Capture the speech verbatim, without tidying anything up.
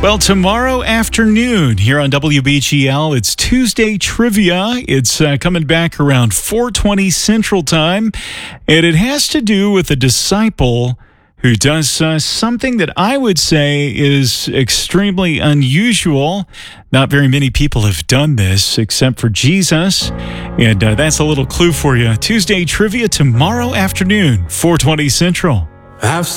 Well, tomorrow afternoon here on W B G L, it's Tuesday Trivia. It's uh, coming back around four twenty Central Time, and it has to do with a disciple who does uh, something that I would say is extremely unusual. Not very many people have done this except for Jesus, and uh, that's a little clue for you. Tuesday Trivia tomorrow afternoon, four twenty Central. Have